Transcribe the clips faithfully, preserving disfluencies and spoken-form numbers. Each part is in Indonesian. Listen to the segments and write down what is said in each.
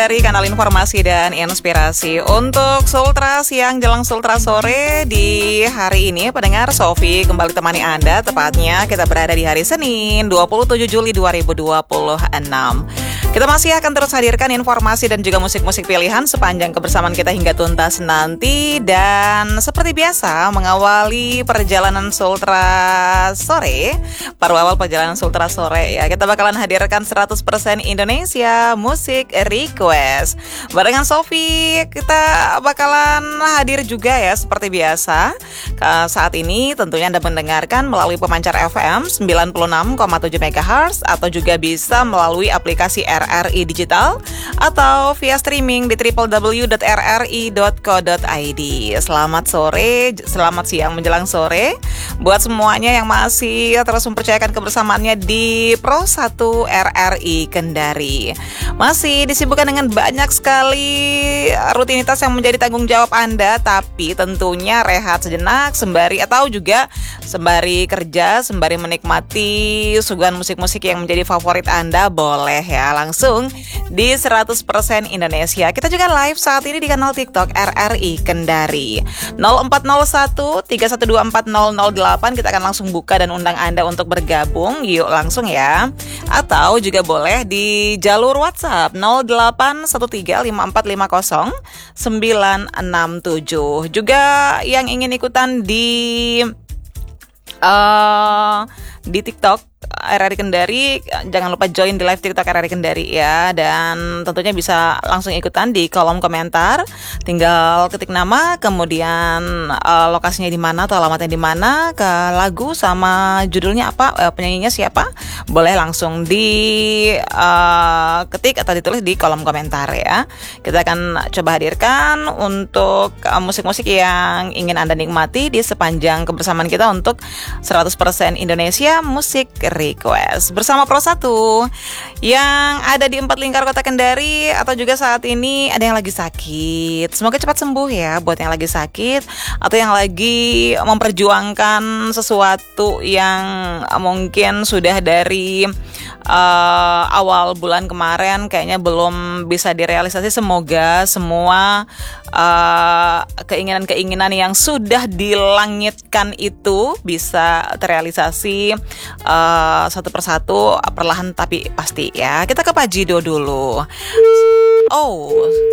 Kendari, kanal informasi dan inspirasi. Untuk Sultra siang jelang Sultra sore di hari ini, pendengar, Sofi kembali temani Anda. Tepatnya kita berada di hari Senin dua puluh tujuh Juli dua ribu dua puluh enam. Kita masih akan terus hadirkan informasi dan juga musik-musik pilihan sepanjang kebersamaan kita hingga tuntas nanti. Dan seperti biasa, mengawali perjalanan Sultra sore, paruh awal perjalanan Sultra sore ya, kita bakalan hadirkan seratus persen Indonesia Musik Request. Barengan Sofi, kita bakalan hadir juga ya seperti biasa. Saat ini tentunya Anda mendengarkan melalui pemancar F M sembilan puluh enam koma tujuh megahertz atau juga bisa melalui aplikasi R R I Digital atau via streaming di w w w dot r r i dot co dot i d. Selamat sore, selamat siang menjelang sore buat semuanya yang masih terus mempercayakan kebersamaannya di Pro satu R R I Kendari. Masih disibukkan dengan banyak sekali rutinitas yang menjadi tanggung jawab Anda, tapi tentunya rehat sejenak sembari atau juga sembari kerja, sembari menikmati suguhan musik-musik yang menjadi favorit Anda, boleh ya langsung di seratus persen Indonesia. Kita juga live saat ini di kanal TikTok R R I Kendari. nol empat nol satu tiga satu dua empat nol nol delapan, kita akan langsung buka dan undang Anda untuk bergabung. Yuk langsung ya. Atau juga boleh di jalur WhatsApp nol delapan satu tiga lima empat lima nol sembilan enam tujuh. Juga yang ingin ikutan di uh, di TikTok R R I Kendari, jangan lupa join di live TikTok R R I Kendari ya. Dan tentunya bisa langsung ikutan di kolom komentar. Tinggal ketik nama, kemudian uh, lokasinya di mana atau alamatnya di mana, ke lagu sama judulnya apa, uh, penyanyinya siapa, boleh langsung di uh, ketik atau ditulis di kolom komentar ya. Kita akan coba hadirkan untuk uh, musik-musik yang ingin Anda nikmati di sepanjang kebersamaan kita untuk seratus persen Indonesia Musik Request bersama Pro satu yang ada di empat lingkar kota Kendari, atau juga saat ini ada yang lagi sakit. Semoga cepat sembuh ya buat yang lagi sakit atau yang lagi memperjuangkan sesuatu yang mungkin sudah dari uh, awal bulan kemarin kayaknya belum bisa direalisasi. Semoga semua uh, keinginan-keinginan yang sudah dilangitkan itu bisa terrealisasi uh, satu persatu, perlahan tapi pasti ya. Kita ke Pak Jido dulu. Oh,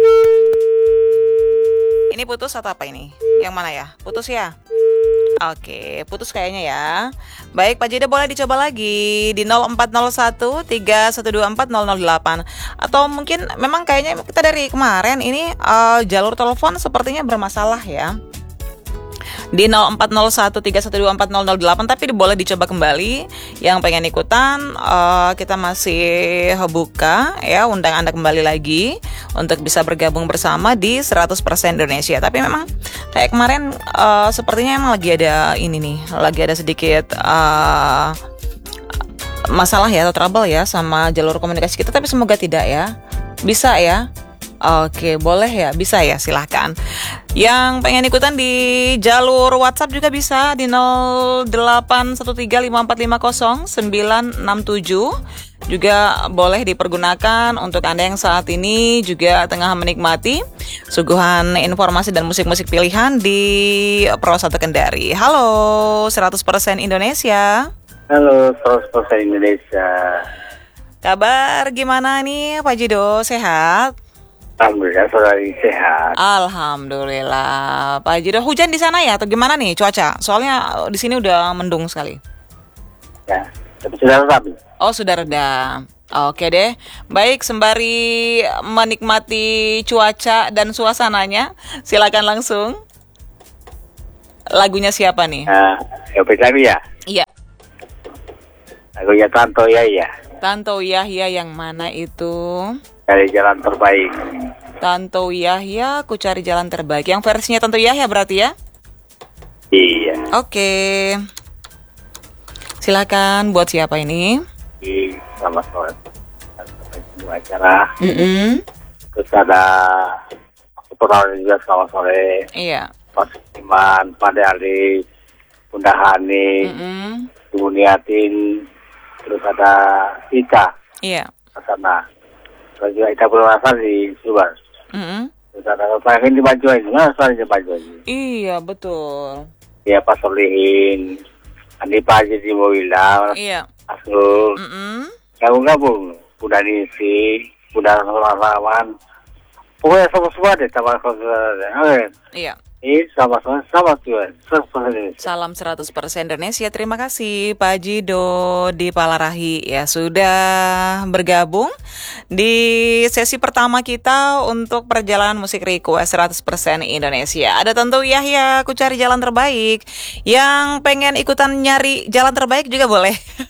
ini putus atau apa ini? Yang mana ya? Putus ya? Oke, putus kayaknya ya. Baik, Pak Jido boleh dicoba lagi di nol empat nol satu tiga satu dua empat nol nol delapan. Atau mungkin memang kayaknya kita dari kemarin ini uh, jalur telepon sepertinya bermasalah ya. Di nol empat nol satu tiga satu dua empat nol nol delapan, tapi boleh dicoba kembali. Yang pengen ikutan, uh, kita masih buka ya, undang Anda kembali lagi untuk bisa bergabung bersama di seratus persen Indonesia. Tapi memang kayak kemarin uh, sepertinya emang lagi ada ini nih, lagi ada sedikit uh, masalah ya atau trouble ya sama jalur komunikasi kita, tapi semoga tidak ya. Bisa ya. Oke, boleh ya, bisa ya, silahkan. Yang pengen ikutan di jalur WhatsApp juga bisa di nol delapan satu tiga lima empat lima nol sembilan enam tujuh. Juga boleh dipergunakan untuk Anda yang saat ini juga tengah menikmati suguhan informasi dan musik-musik pilihan di Pro satu Kendari. Halo, seratus persen Indonesia. Halo, seratus persen Indonesia. Kabar gimana nih Pak Jido, sehat? Alhamdulillah, saudari sehat. Alhamdulillah. Pak Jido, hujan di sana ya atau gimana nih cuaca? Soalnya di sini udah mendung sekali. Ya, tapi sudah reda. Oh, sudah reda. Oke deh. Baik, sembari menikmati cuaca dan suasananya, silakan langsung. Lagunya siapa nih? Nah, ya P ya? Iya. Lagunya Tanto Yahya. Tanto Yahya yang mana itu? Dari Jalan Terbaik. Tanto Yahya, Ku Cari Jalan Terbaik. Yang versinya Tanto Yahya berarti ya? Iya. Oke. Silakan buat siapa ini? Di selamat sore. Semua acara. Mm-mm. Terus ada Putra juga selamat sore. Iya. Mas Iman, Pak Ali, Bunda Hani, Mm-mm. Ibu Niatin, terus ada Ika. Iya. Sana. Baju kita belum asal di Subang. Mm-mm. Kalau pengen di baju ini, asal di baju ini. Iya, betul. Ya Pak Solihin, Andi Paji di Mowila, Iya. Asrul, Mm-mm. gabung-gabung, udah diisi, udah relawan. Pokoknya sama-sama deh, sama-sama. Iya. Ini sama-sama, sama Tuhan, seratus persen Indonesia. Salam seratus persen Indonesia. Terima kasih Pak Jido di Palarahi ya sudah bergabung di sesi pertama kita untuk perjalanan musik request seratus persen Indonesia. Ada tentu Yahya, aku cari jalan terbaik. Yang pengen ikutan nyari jalan terbaik juga boleh.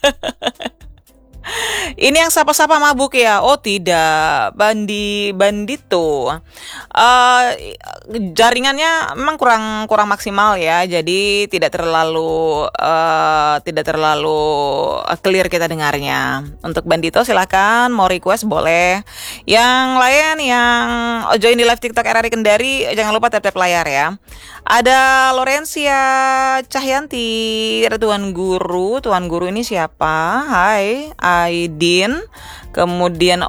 Ini yang sapa-sapa mabuk ya? Oh tidak, Bandi Bandito. Uh, jaringannya memang kurang kurang maksimal ya, jadi tidak terlalu uh, tidak terlalu clear kita dengarnya. Untuk Bandito silakan mau request boleh. Yang lain yang join di live TikTok R R I Kendari jangan lupa tap-tap layar ya. Ada Lorencia Cahyanti, ada Tuan Guru. Tuan Guru ini siapa? Hai, Aidin. Kemudian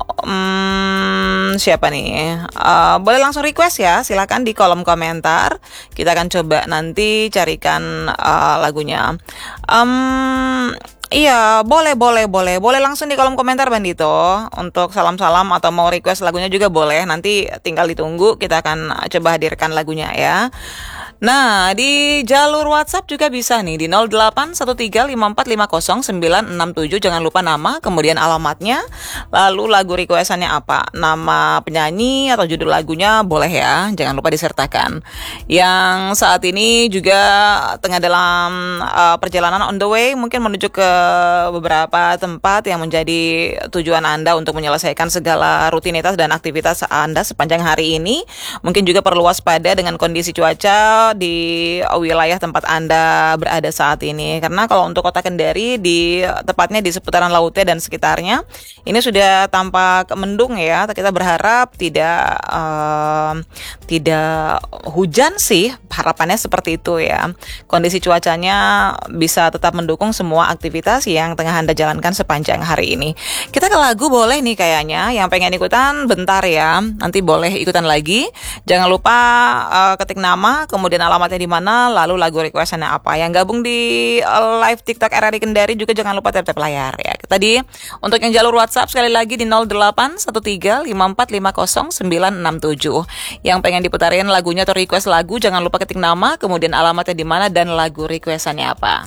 um, siapa nih? Uh, boleh langsung request ya, silakan di kolom komentar. Kita akan coba nanti carikan uh, lagunya. Um, Iya, boleh, boleh, boleh. Boleh langsung di kolom komentar Bandito. Untuk salam-salam atau mau request lagunya juga boleh. Nanti tinggal ditunggu, kita akan coba hadirkan lagunya ya. Nah, di jalur WhatsApp juga bisa nih di nol delapan satu tiga lima empat lima nol sembilan enam tujuh. Jangan lupa nama, kemudian alamatnya, lalu lagu requestannya apa. Nama penyanyi atau judul lagunya boleh ya, jangan lupa disertakan. Yang saat ini juga tengah dalam uh, perjalanan on the way, mungkin menuju ke beberapa tempat yang menjadi tujuan Anda untuk menyelesaikan segala rutinitas dan aktivitas Anda sepanjang hari ini. Mungkin juga perlu waspada dengan kondisi cuaca di wilayah tempat Anda berada saat ini. Karena kalau untuk kota Kendari, di tepatnya di seputaran Laute dan sekitarnya, ini sudah tampak mendung ya. Kita berharap tidak uh, tidak hujan sih, harapannya seperti itu ya. Kondisi cuacanya bisa tetap mendukung semua aktivitas yang tengah Anda jalankan sepanjang hari ini. Kita ke lagu boleh nih kayaknya. Yang pengen ikutan bentar ya, nanti boleh ikutan lagi. Jangan lupa uh, ketik nama, kemudian alamatnya di mana, lalu lagu requestannya apa. Yang gabung di uh, live TikTok R R I Kendari juga jangan lupa tap-tap layar ya. Tadi untuk yang jalur WhatsApp sekali lagi di nol delapan satu tiga lima empat lima nol sembilan enam tujuh. Yang pengen diputarin lagunya atau request lagu jangan lupa ketik nama, kemudian alamatnya di mana dan lagu requestannya apa.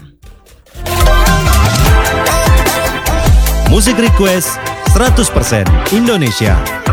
Musik request seratus persen Indonesia.